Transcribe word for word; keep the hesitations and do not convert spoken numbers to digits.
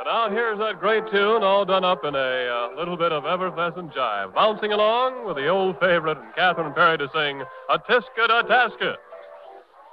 now here's that great tune all done up in a uh, little bit of effervescent jive. Bouncing along with the old favorite and Catherine Perry to sing, A Tisket a Tasket.